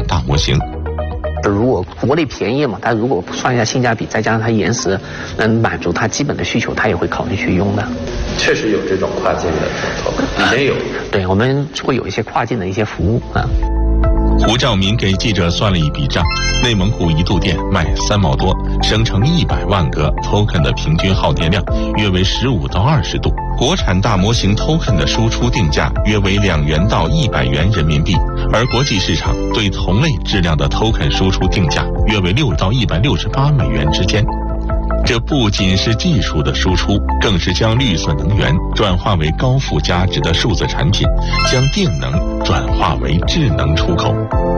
大模型。 如果国内便宜嘛，它如果算一下性价比，再加上它延时能满足它基本的需求，它也会考虑去用的。 确实有这种跨境的token，以前有。 对，我们会有一些跨境的一些服务啊。 胡兆民给记者算了一笔账，内蒙古一度电卖3毛多，生成100万个 token 的平均耗电量约为15到20度。国产大模型 token 的输出定价约为2元到100元人民币，而国际市场对同类质量的 token 输出定价约为6到168美元之间。这不仅是技术的输出，更是将绿色能源转化为高附加值的数字产品，将电能转化为智能出口。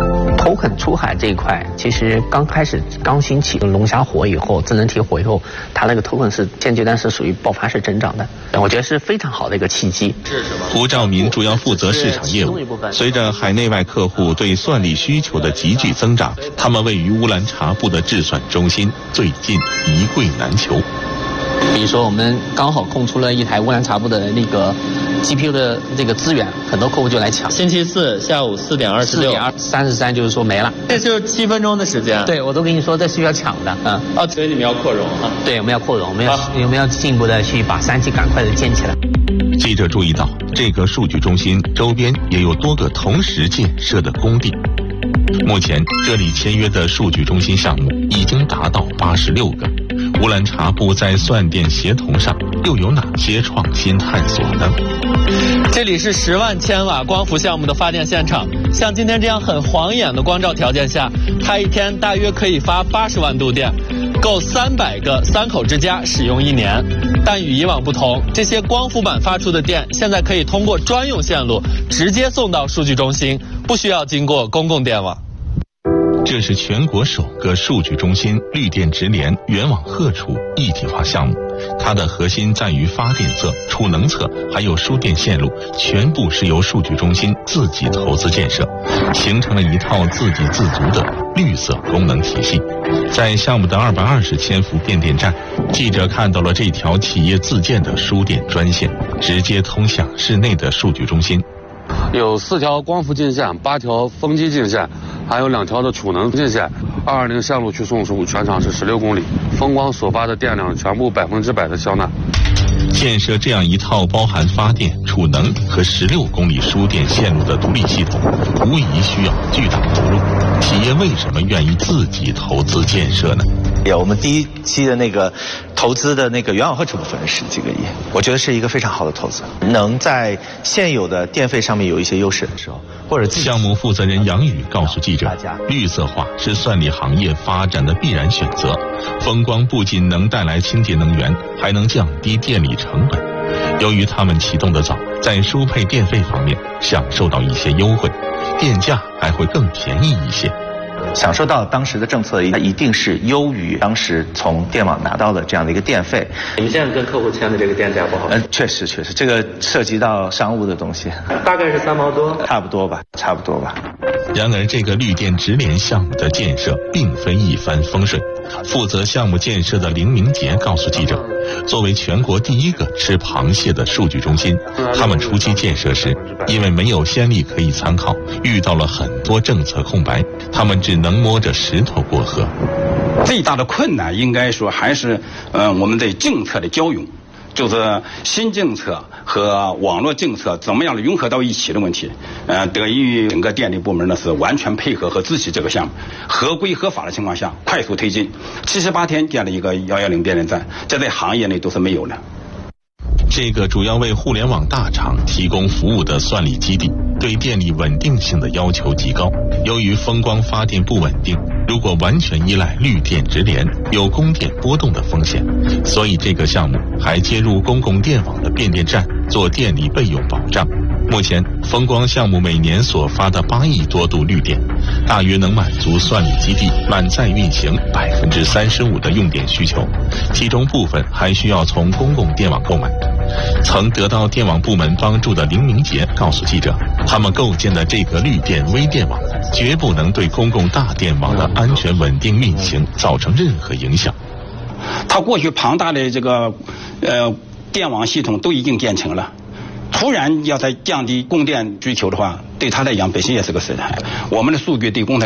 token 出海这一块，其实刚兴起龙虾火以后，智能体火以后，它那个 token 是现阶段是属于爆发式增长的，我觉得是非常好的一个契机。 胡兆民主要负责市场业务，随着海内外客户对算力需求的急剧增长，他们位于乌兰察布的制算中心最近一柜难求。 比如说我们刚好空出了一台乌兰察布的那个 GPU 的这个资源，很多客户就来抢。 星期4下午4点26 4:33就是说没了， 这就是7分钟的时间。 对，我都跟你说这需要抢的。 所以你们要扩容啊？ 对，我们要扩容，我们要进一步的去把3G 赶快的建起来。 记者注意到，这个数据中心周边也有多个同时建设的工地。目前这里签约的数据中心项目已经达到86个。乌兰察布在算电协同上又有哪些创新探索呢？ 这里是10万千瓦光伏项目的发电现场，像今天这样很晃眼的光照条件下，它一天大约可以发80万度电，够300个3口之家使用1年。但与以往不同，这些光伏板发出的电现在可以通过专用线路直接送到数据中心，不需要经过公共电网。 这是全国首个数据中心绿电直连源网荷储一体化项目，它的核心在于发电侧、储能侧还有输电线路全部是由数据中心自己投资建设，形成了一套自给自足的绿色功能体系。在项目的220千伏变电站，记者看到了这条企业自建的输电专线，直接通向室内的数据中心。 有4条光伏进线，8条风机进线，还有2条的储能进线。220线路去送输，全长是16公里，风光所发的电量全部100%的消纳。 建设这样一套包含发电、储能和16公里输电线路的独立系统，无疑需要巨大投入。企业为什么愿意自己投资建设呢？ 我们第一期的那个投资的那个源网荷储部分是几个亿，我觉得是一个非常好的投资，能在现有的电费上面有一些优势的时候，或者项目负责人杨宇告诉记者，绿色化是算力行业发展的必然选择。风光不仅能带来清洁能源，还能降低电力成本。由于他们启动的早，在输配电费方面享受到一些优惠，电价还会更便宜一些。 享受到当时的政策一定是优于当时从电网拿到的这样的一个电费。 你们现在跟客户签的这个电价不好？ 确实，这个涉及到商务的东西。 大概是3毛多？ 差不多吧。 然而，这个绿电直连项目的建设并非一帆风顺。负责项目建设的林明杰告诉记者，作为全国第一个吃螃蟹的数据中心，他们初期建设时，因为没有先例可以参考，遇到了很多政策空白，他们只能摸着石头过河。 最大的困难应该说还是我们对政策的交融，就是新政策和网络政策怎么样的融合到一起的问题。得益于整个电力部门呢是完全配合和支持这个项目，合规合法的情况下快速推进，78天建了一个110变电站，这在行业内都是没有的。 这个主要为互联网大厂提供服务的算力基地，对电力稳定性的要求极高。由于风光发电不稳定，如果完全依赖绿电直连，有供电波动的风险，所以这个项目还接入公共电网的变电站做电力备用保障。目前风光项目每年所发的8亿多度绿电，大约能满足算力基地满载运行35%的用电需求，其中部分还需要从公共电网购买。曾得到电网部门帮助的林明杰告诉记者，他们构建的这个绿电微电网绝不能对公共大电网的安全稳定运行造成任何影响。 它过去庞大的这个电网系统都已经建成了，突然要再降低供电需求的话，对它来讲本身也是个损害。我们的数据对供电